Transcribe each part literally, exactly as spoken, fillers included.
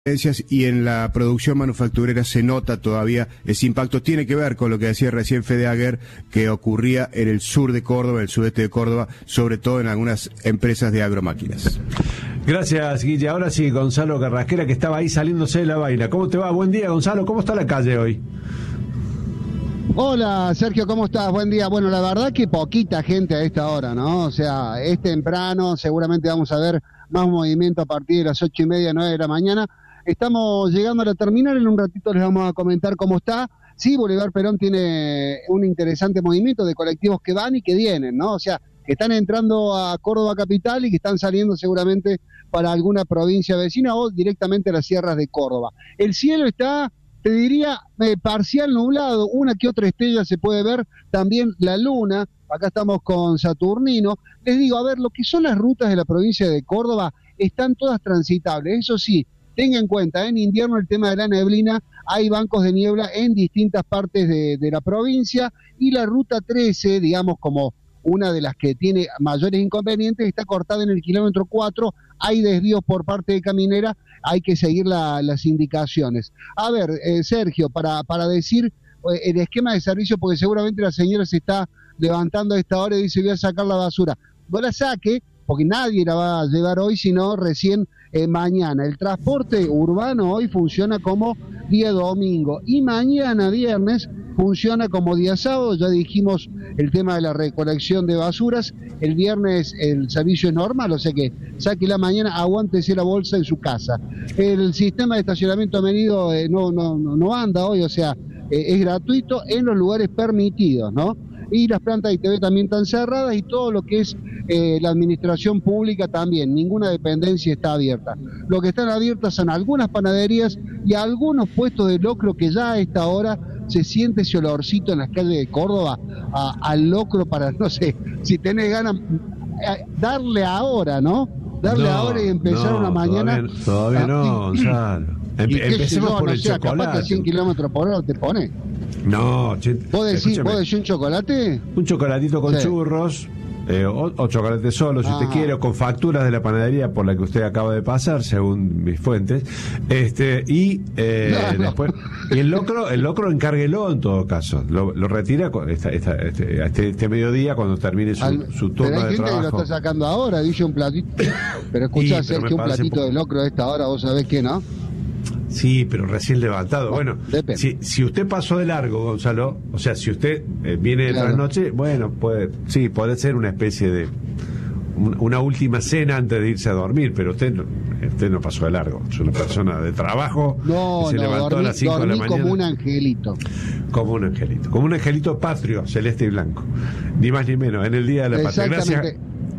y en la producción manufacturera se nota todavía ese impacto. Tiene que ver con lo que decía recién Fede Aguer, que ocurría en el sur de Córdoba, en el sudeste de Córdoba, sobre todo en algunas empresas de agromáquinas. Gracias, Guille. Ahora sí, Gonzalo Carrasquera, que estaba ahí saliéndose de la vaina. ¿Cómo te va? Buen día, Gonzalo. ¿Cómo está la calle hoy? Hola, Sergio, ¿cómo estás? Buen día. Bueno, la verdad que poquita gente a esta hora, ¿no? O sea, es temprano, seguramente vamos a ver más movimiento a partir de las ocho y media, nueve de la mañana. Estamos llegando a la terminal, en un ratito les vamos a comentar cómo está. Sí, Boulevard Perón tiene un interesante movimiento de colectivos que van y que vienen, ¿no? O sea, que están entrando a Córdoba capital y que están saliendo seguramente para alguna provincia vecina o directamente a las sierras de Córdoba. El cielo está, te diría, eh, parcial nublado, una que otra estrella se puede ver, también la luna. Acá estamos con Saturnino. Les digo, a ver, lo que son las rutas de la provincia de Córdoba están todas transitables, eso sí. Tenga en cuenta, en invierno el tema de la neblina, hay bancos de niebla en distintas partes de, de la provincia, y la ruta trece, digamos como una de las que tiene mayores inconvenientes, está cortada en el kilómetro cuatro, hay desvíos por parte de Caminera, hay que seguir la, las indicaciones. A ver, eh, Sergio, para, para decir eh, el esquema de servicio, porque seguramente la señora se está levantando a esta hora y dice voy a sacar la basura. No la saque, porque nadie la va a llevar hoy, sino recién eh, mañana. El transporte urbano hoy funciona como día domingo y mañana viernes funciona como día sábado. Ya dijimos el tema de la recolección de basuras. El viernes el servicio es normal, o sea que saque la mañana, aguántese la bolsa en su casa. El sistema de estacionamiento amenido eh, no, no, no, no anda hoy, o sea, eh, es gratuito en los lugares permitidos, ¿no? Y las plantas de I T V también están cerradas y todo lo que es eh, la administración pública también, ninguna dependencia está abierta. Lo que están abiertas son algunas panaderías y algunos puestos de locro que ya a esta hora se siente ese olorcito en las calles de Córdoba a, al locro para, no sé, si tenés ganas, eh, darle ahora, ¿no? Darle no, ahora y empezar no, una mañana. Todavía, todavía no, Gonzalo. Empe empecemos yo, por no el sé, chocolate. Capaz que a cien kilómetros por hora te pone. No, che, ¿Vos decís, ¿vos decís un chocolate? Un chocolatito con sí. churros, eh, o, o chocolate solo, si ah. usted quiere, o con facturas de la panadería por la que usted acaba de pasar, según mis fuentes. Este y eh, no, no. después y el locro, el locro encárguelo en todo caso. Lo, lo retira esta, esta, este, este, este mediodía cuando termine su, Al, su turno pero hay de gente trabajo. Que lo está sacando ahora, dice un platito. Pero escuchá, Sergio, que un platito poco... de locro a esta hora, vos sabés que no. Sí, pero recién levantado. Bueno, bueno si, si usted pasó de largo, Gonzalo, o sea, si usted eh, viene de claro. trasnoche, bueno, puede, sí, puede ser una especie de un, una última cena antes de irse a dormir, pero usted no, usted no pasó de largo. Es una persona de trabajo no, que se no, levantó dormí, a las cinco de la mañana. Como un angelito. Como un angelito. Como un angelito patrio, celeste y blanco. Ni más ni menos, en el Día de la Patria. Gracias.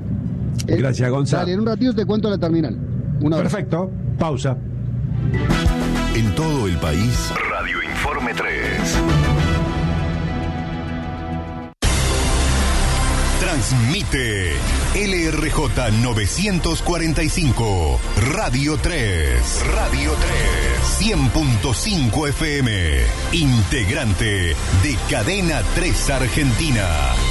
El, Gracias, Gonzalo. Dale, en un ratito te cuento la terminal. Una Perfecto. Pausa. En todo el país, Radio Informe tres. Transmite L R J novecientos cuarenta y cinco, Radio tres. Radio tres. cien punto cinco F M. Integrante de Cadena tres Argentina.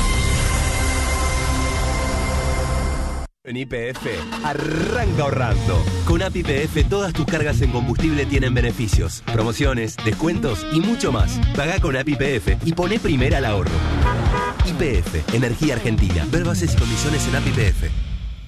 En Y P F, arranca ahorrando. Con A P I P F todas tus cargas en combustible tienen beneficios, promociones, descuentos y mucho más. Pagá con A P I P F y poné primera al ahorro. Y P F, Energía Argentina. Ver bases y condiciones en A P I P F.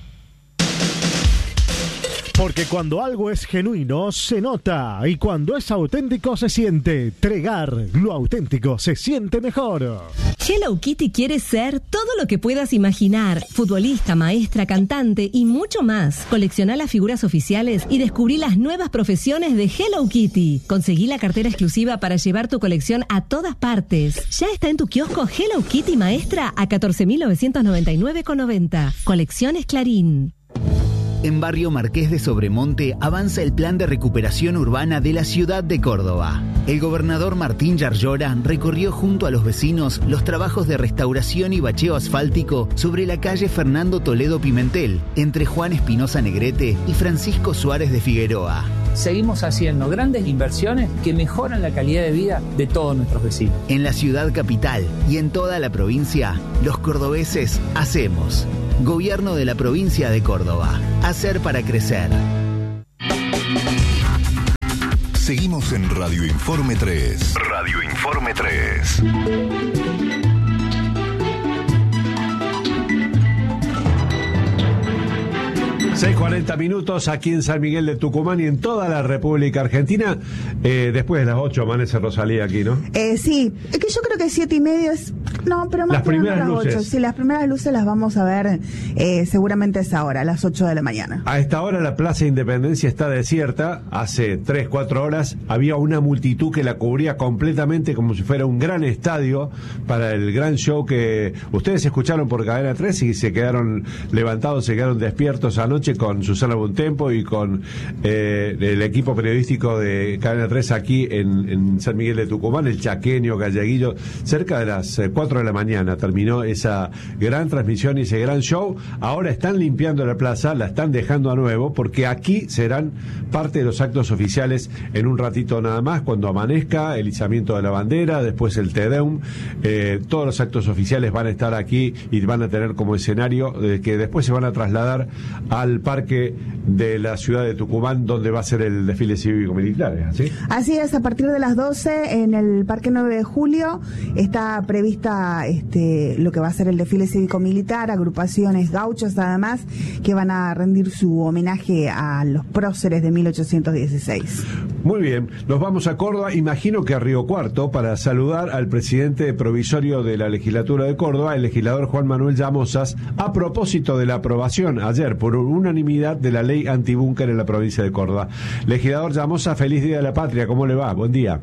Porque cuando algo es genuino, se nota. Y cuando es auténtico, se siente. Tregar, lo auténtico, se siente mejor. Hello Kitty quiere ser todo lo que puedas imaginar. Futbolista, maestra, cantante y mucho más. Coleccioná las figuras oficiales y descubrí las nuevas profesiones de Hello Kitty. Conseguí la cartera exclusiva para llevar tu colección a todas partes. Ya está en tu kiosco Hello Kitty Maestra a catorce mil novecientos noventa y nueve con noventa. Colecciones Clarín. En Barrio Marqués de Sobremonte avanza el plan de recuperación urbana de la ciudad de Córdoba. El gobernador Martín Yarlora recorrió junto a los vecinos los trabajos de restauración y bacheo asfáltico sobre la calle Fernando Toledo Pimentel, entre Juan Espinosa Negrete y Francisco Suárez de Figueroa. Seguimos haciendo grandes inversiones que mejoran la calidad de vida de todos nuestros vecinos. En la ciudad capital y en toda la provincia, los cordobeses hacemos. Gobierno de la provincia de Córdoba. Hacer para crecer. Seguimos en Radio Informe tres. Radio Informe tres. seis cuarenta minutos aquí en San Miguel de Tucumán y en toda la República Argentina. Eh, después de las ocho amanece Rosalía aquí, ¿no? Eh, sí, es que yo creo que siete y medio es... No, pero más las o menos primeras las luces. ocho. Sí, las primeras luces las vamos a ver eh, seguramente a esa hora, a las ocho de la mañana. A esta hora la Plaza Independencia está desierta. Hace tres, cuatro horas había una multitud que la cubría completamente como si fuera un gran estadio para el gran show que ustedes escucharon por Cadena tres y se quedaron levantados, se quedaron despiertos anoche con Susana Bontempo y con eh, el equipo periodístico de Cadena tres aquí en, en San Miguel de Tucumán, el chaqueño, galleguillo. Cerca de las eh, cuatro de la mañana terminó esa gran transmisión y ese gran show. Ahora están limpiando la plaza, la están dejando a nuevo, porque aquí serán parte de los actos oficiales en un ratito nada más, cuando amanezca, el izamiento de la bandera, después el Te Deum. Eh, todos los actos oficiales van a estar aquí y van a tener como escenario eh, que después se van a trasladar al parque de la ciudad de Tucumán, donde va a ser el desfile cívico-militar, ¿sí? Así es, a partir de las doce en el Parque nueve de julio está prevista este, lo que va a ser el desfile cívico-militar, agrupaciones gauchas además, que van a rendir su homenaje a los próceres de mil ochocientos dieciséis. Muy bien, nos vamos a Córdoba, imagino que a Río Cuarto, para saludar al presidente provisorio de la legislatura de Córdoba, el legislador Juan Manuel Llamosas, a propósito de la aprobación ayer por unanimidad de la ley antibúnker en la provincia de Córdoba. Legislador Llamosas, feliz Día de la Patria, ¿cómo le va? Buen día.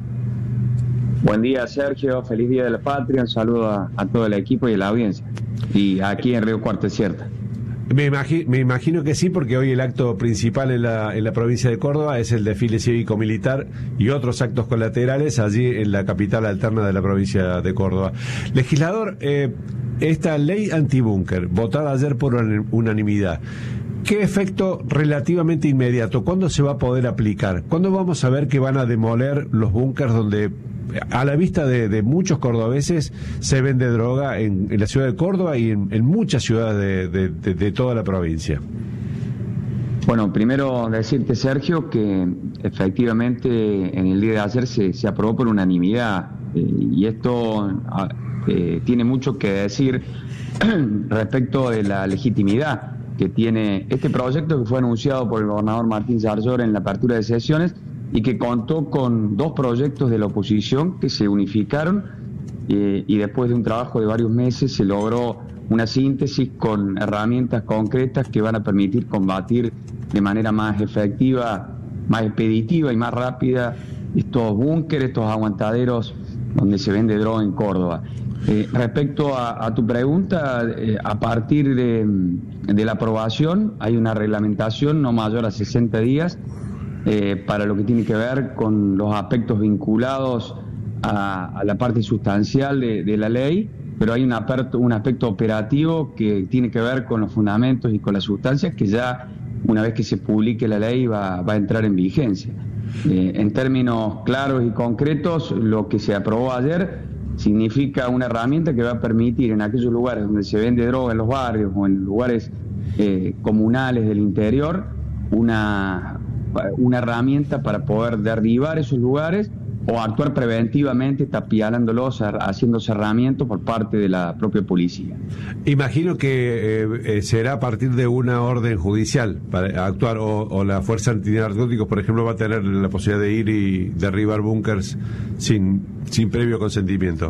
Buen día, Sergio, feliz Día de la Patria, un saludo a, a todo el equipo y a la audiencia. Y aquí en Río Cuarto es cierta. Me, imagi- me imagino que sí, porque hoy el acto principal en la, en la provincia de Córdoba es el desfile cívico-militar y otros actos colaterales allí en la capital alterna de la provincia de Córdoba. Legislador, eh, esta ley antibúnker, votada ayer por unanimidad, ¿qué efecto relativamente inmediato? ¿Cuándo se va a poder aplicar? ¿Cuándo vamos a ver que van a demoler los búnkers donde, a la vista de, de muchos cordobeses, se vende droga en, en la ciudad de Córdoba y en, en muchas ciudades de, de, de, de toda la provincia? Bueno, primero decirte, Sergio, que efectivamente en el día de ayer se, se aprobó por unanimidad eh, y esto eh, tiene mucho que decir respecto de la legitimidad que tiene este proyecto, que fue anunciado por el gobernador Martín Yarlora en la apertura de sesiones y que contó con dos proyectos de la oposición que se unificaron eh, y después de un trabajo de varios meses se logró una síntesis con herramientas concretas que van a permitir combatir de manera más efectiva, más expeditiva y más rápida estos búnkeres, estos aguantaderos donde se vende droga en Córdoba. Eh, respecto a, a tu pregunta, eh, a partir de, de la aprobación hay una reglamentación no mayor a sesenta días eh, para lo que tiene que ver con los aspectos vinculados a, a la parte sustancial de, de la ley, pero hay un aspecto, un aspecto operativo que tiene que ver con los fundamentos y con las sustancias que ya una vez que se publique la ley va, va a entrar en vigencia. Eh, en términos claros y concretos, lo que se aprobó ayer significa una herramienta que va a permitir en aquellos lugares donde se vende droga, en los barrios o en lugares eh, comunales del interior, una, una herramienta para poder derribar esos lugares o actuar preventivamente tapiándolos, haciendo cerramientos por parte de la propia policía. Imagino que eh, eh, será a partir de una orden judicial para actuar, o, o la Fuerza Antinarcóticos, por ejemplo, va a tener la posibilidad de ir y derribar búnkers sin, sin previo consentimiento.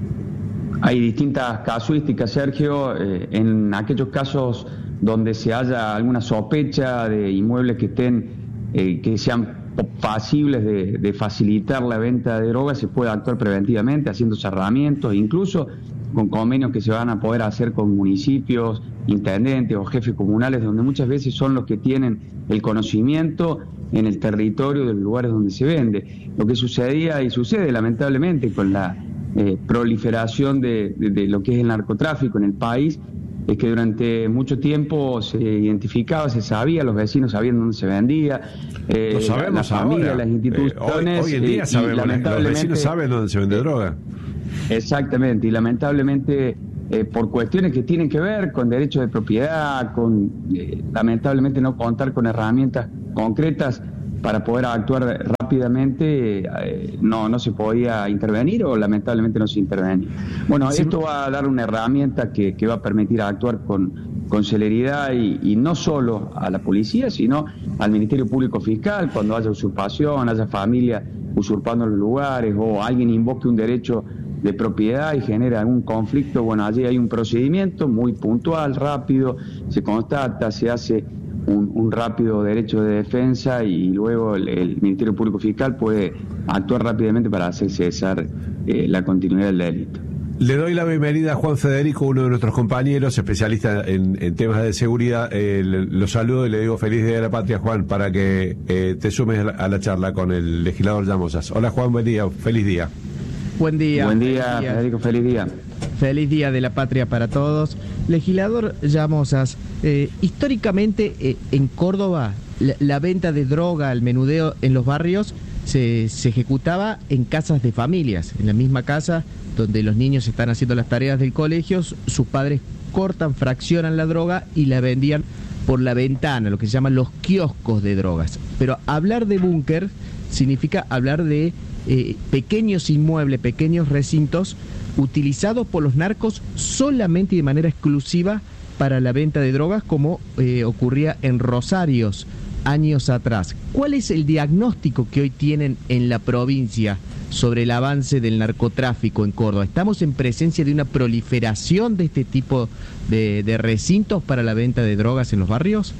Hay distintas casuísticas, Sergio, eh, en aquellos casos donde se haya alguna sospecha de inmuebles que estén, eh, que sean pasibles de, de facilitar la venta de drogas, se puede actuar preventivamente haciendo cerramientos, incluso con convenios que se van a poder hacer con municipios, intendentes o jefes comunales, donde muchas veces son los que tienen el conocimiento en el territorio de los lugares donde se vende. Lo que sucedía y sucede lamentablemente con la eh, proliferación de, de, de lo que es el narcotráfico en el país, es que durante mucho tiempo se identificaba, se sabía, los vecinos sabían dónde se vendía, eh, lo sabemos la familia, ahora. las instituciones. Eh, hoy, hoy en día eh, sabemos, lamentablemente, los vecinos saben dónde se vende droga. Exactamente, y lamentablemente eh, por cuestiones que tienen que ver con derechos de propiedad, con eh, lamentablemente no contar con herramientas concretas, para poder actuar rápidamente eh, no, no se podía intervenir o lamentablemente no se intervenía. Bueno, sí. Esto va a dar una herramienta que, que va a permitir actuar con, con celeridad y, y no solo a la policía, sino al Ministerio Público Fiscal cuando haya usurpación, haya familia usurpando los lugares o alguien invoque un derecho de propiedad y genera algún conflicto. Bueno, allí hay un procedimiento muy puntual, rápido, se constata, se hace Un, un rápido derecho de defensa y luego el, el Ministerio Público Fiscal puede actuar rápidamente para hacer cesar eh, la continuidad del delito. Le doy la bienvenida a Juan Federico, uno de nuestros compañeros, especialista en, en temas de seguridad. Eh, le, lo saludo y le digo feliz Día de la Patria, Juan, para que eh, te sumes a la, a la charla con el legislador Llamosas. Hola Juan, buen día, feliz día. Buen día. Buen día, día. Federico, feliz día. Feliz Día de la Patria para todos. Legislador Llamosas, eh, históricamente eh, en Córdoba la, la venta de droga, el menudeo en los barrios se, se ejecutaba en casas de familias, en la misma casa donde los niños están haciendo las tareas del colegio, sus padres cortan, fraccionan la droga y la vendían por la ventana, lo que se llaman los kioscos de drogas. Pero hablar de búnker significa hablar de eh, pequeños inmuebles, pequeños recintos utilizados por los narcos solamente y de manera exclusiva para la venta de drogas, como eh, ocurría en Rosarios años atrás. ¿Cuál es el diagnóstico que hoy tienen en la provincia sobre el avance del narcotráfico en Córdoba? ¿Estamos en presencia de una proliferación de este tipo de, de recintos para la venta de drogas en los barrios?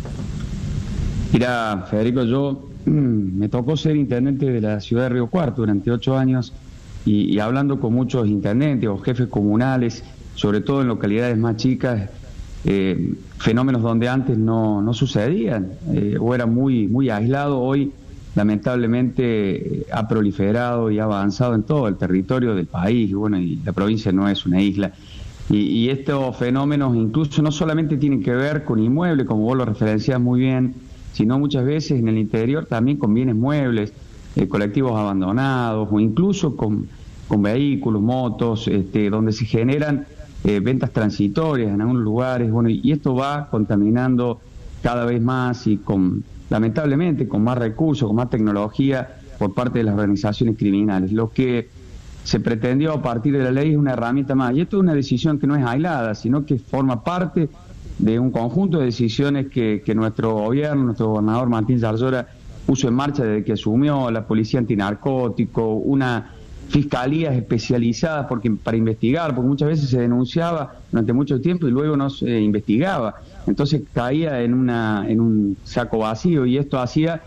Mira, Federico, yo mmm, me tocó ser intendente de la ciudad de Río Cuarto durante ocho años y, y hablando con muchos intendentes o jefes comunales, sobre todo en localidades más chicas, eh, fenómenos donde antes no, no sucedían eh, o era muy, muy aislado, hoy lamentablemente ha proliferado y ha avanzado en todo el territorio del país. Bueno, y la provincia no es una isla. Y, y estos fenómenos incluso no solamente tienen que ver con inmuebles, como vos lo referenciás muy bien, sino muchas veces en el interior también con bienes muebles, eh, colectivos abandonados o incluso con, con vehículos, motos, este, donde se generan eh, ventas transitorias en algunos lugares. Bueno, y esto va contaminando cada vez más y con... lamentablemente con más recursos, con más tecnología por parte de las organizaciones criminales. Lo que se pretendió a partir de la ley es una herramienta más, y esto es una decisión que no es aislada, sino que forma parte de un conjunto de decisiones que, que nuestro gobierno, nuestro gobernador Martín Zarzora puso en marcha desde que asumió, la policía antinarcótico, una fiscalías especializadas porque, para investigar, porque muchas veces se denunciaba durante mucho tiempo y luego no se investigaba. Entonces caía en una en un saco vacío y esto hacía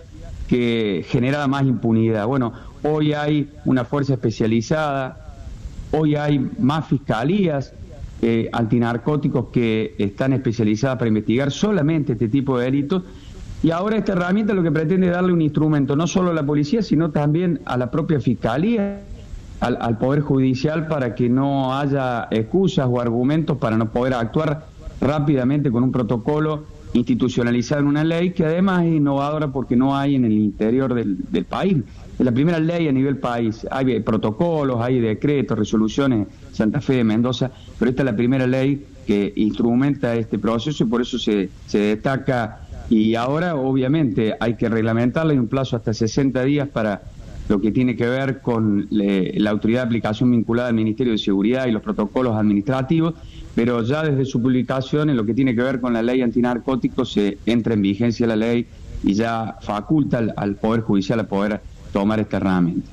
que generara más impunidad. Bueno, hoy hay una fuerza especializada, hoy hay más fiscalías eh, antinarcóticos que están especializadas para investigar solamente este tipo de delitos, y ahora esta herramienta lo que pretende es darle un instrumento no solo a la policía, sino también a la propia fiscalía, al, al Poder Judicial, para que no haya excusas o argumentos para no poder actuar rápidamente con un protocolo institucionalizado en una ley que además es innovadora porque no hay en el interior del, del país. Es la primera ley a nivel país. Hay protocolos, hay decretos, resoluciones, Santa Fe, Mendoza, pero esta es la primera ley que instrumenta este proceso y por eso se, se destaca. Y ahora obviamente hay que reglamentarla en un plazo hasta sesenta días para lo que tiene que ver con le, la autoridad de aplicación vinculada al Ministerio de Seguridad y los protocolos administrativos, pero ya desde su publicación en lo que tiene que ver con la ley antinarcóticos se entra en vigencia la ley y ya faculta al, al Poder Judicial a poder tomar esta herramienta.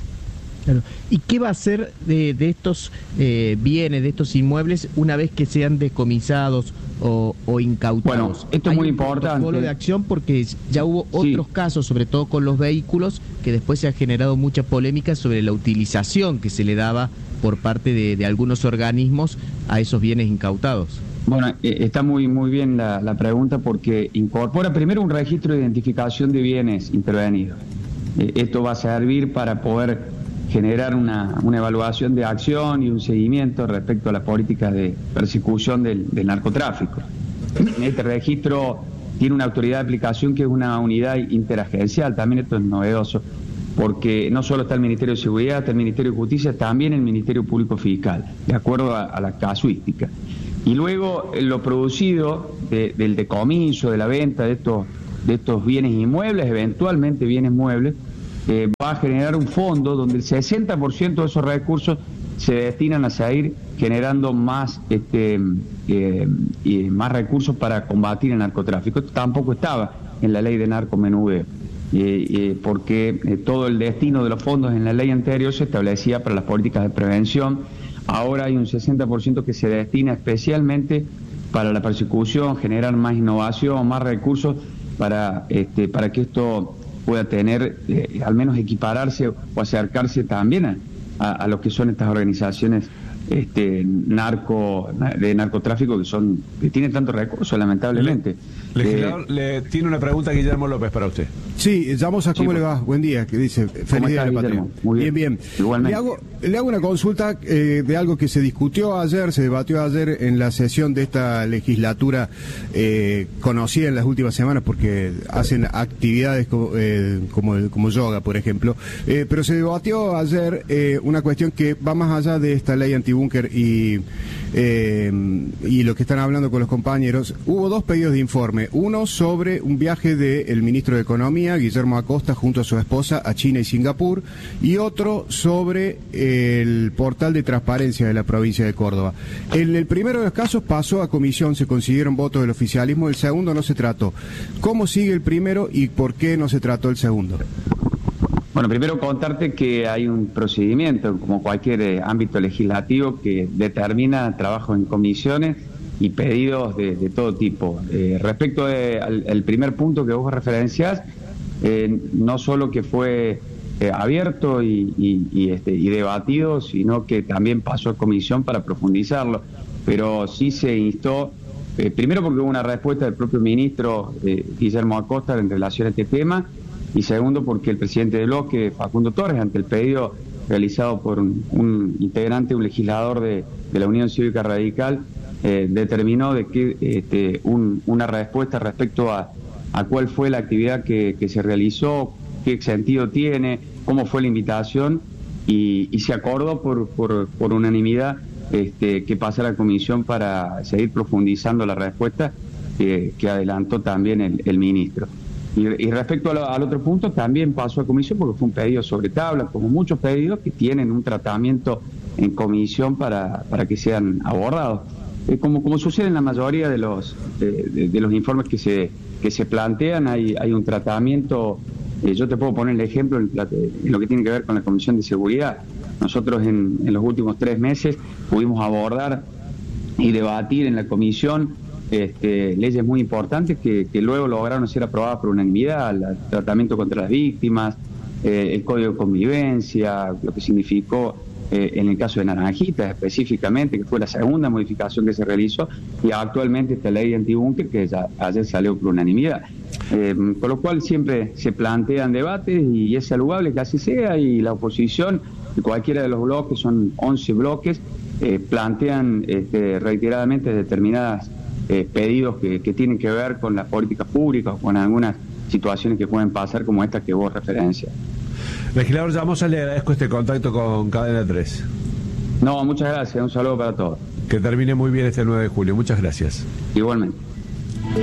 Claro. ¿Y qué va a hacer de, de estos eh, bienes, de estos inmuebles, una vez que sean decomisados o, o incautados? Bueno, esto es muy importante. Hay un protocolo de acción porque ya hubo otros sí. casos, sobre todo con los vehículos, que después se ha generado mucha polémica sobre la utilización que se le daba por parte de, de algunos organismos a esos bienes incautados. Bueno, eh, está muy muy bien la, la pregunta porque incorpora primero un registro de identificación de bienes intervenidos. Eh, esto va a servir para poder generar una, una evaluación de acción y un seguimiento respecto a las políticas de persecución del, del narcotráfico. Este registro tiene una autoridad de aplicación que es una unidad interagencial, también esto es novedoso, porque no solo está el Ministerio de Seguridad, está el Ministerio de Justicia, también el Ministerio Público Fiscal, de acuerdo a, a la casuística. Y luego lo producido de, del decomiso, de la venta de estos de estos bienes inmuebles, eventualmente bienes muebles, eh, va a generar un fondo donde el sesenta por ciento de esos recursos se destinan a seguir generando más este eh, y más recursos para combatir el narcotráfico. Esto tampoco estaba en la ley de narcomenudeo, eh, eh, porque eh, todo el destino de los fondos en la ley anterior se establecía para las políticas de prevención. Ahora hay un sesenta por ciento que se destina especialmente para la persecución, generar más innovación, más recursos para, este, para que esto pueda tener, eh, al menos equipararse o acercarse también a, a, a lo que son estas organizaciones este, narco de narcotráfico que son que tienen tantos recursos, lamentablemente. Le, legislador, eh, le tiene una pregunta Guillermo López para usted. Sí, Llamosa, ¿cómo sí, le va? Buen día, que dice, feliz día de la patria. Muy bien, bien. bien. Igualmente. Le hago, le hago una consulta eh, de algo que se discutió ayer, se debatió ayer en la sesión de esta legislatura eh, conocida en las últimas semanas porque hacen actividades como, eh, como, como yoga, por ejemplo, eh, pero se debatió ayer eh, una cuestión que va más allá de esta ley antibúnker y, eh, y lo que están hablando con los compañeros. Hubo dos pedidos de informe. Uno sobre un viaje del ministro de Economía, Guillermo Acosta, junto a su esposa a China y Singapur, y otro sobre el portal de transparencia de la provincia de Córdoba. En el primero de los casos pasó a comisión, se consiguieron votos del oficialismo, el segundo no se trató. ¿Cómo sigue el primero y por qué no se trató el segundo? Bueno, primero contarte que hay un procedimiento, como cualquier eh, ámbito legislativo, que determina trabajo en comisiones y pedidos de, de todo tipo. Eh, respecto de, al, al primer punto que vos referenciás, eh, no solo que fue eh, abierto y, y, y, este, y debatido, sino que también pasó a comisión para profundizarlo, pero sí se instó, eh, primero porque hubo una respuesta del propio ministro eh, Guillermo Acosta en relación a este tema, y segundo porque el presidente del bloque, Facundo Torres, ante el pedido realizado por un, un integrante, un legislador de, de la Unión Cívica Radical, eh, determinó de que este, un, una respuesta respecto a, a cuál fue la actividad que, que se realizó, qué sentido tiene, cómo fue la invitación, y, y se acordó por, por, por unanimidad este, que pasara a la comisión para seguir profundizando la respuesta que, que adelantó también el, el ministro. Y, y respecto a lo, al otro punto, también pasó a comisión porque fue un pedido sobre tabla, como muchos pedidos que tienen un tratamiento en comisión para, para que sean abordados. Eh, como, como sucede en la mayoría de los de, de, de los informes que se que se plantean, hay, hay un tratamiento. Eh, yo te puedo poner el ejemplo en, la, en lo que tiene que ver con la Comisión de Seguridad. Nosotros en, en los últimos tres meses pudimos abordar y debatir en la comisión Este, leyes muy importantes que, que luego lograron ser aprobadas por unanimidad: el tratamiento contra las víctimas, eh, el código de convivencia, lo que significó eh, en el caso de Naranjitas específicamente, que fue la segunda modificación que se realizó, y actualmente esta ley antibúnker que ya ayer salió por unanimidad. Eh, con lo cual siempre se plantean debates y es saludable que así sea, y la oposición de cualquiera de los bloques, son once bloques, eh, plantean este, reiteradamente determinadas Eh, pedidos que, que tienen que ver con las políticas públicas o con algunas situaciones que pueden pasar como estas que vos referencias. Legislador Llamosa, le agradezco este contacto con Cadena tres. No, muchas gracias, un saludo para todos. Que termine muy bien este nueve de julio, muchas gracias. Igualmente.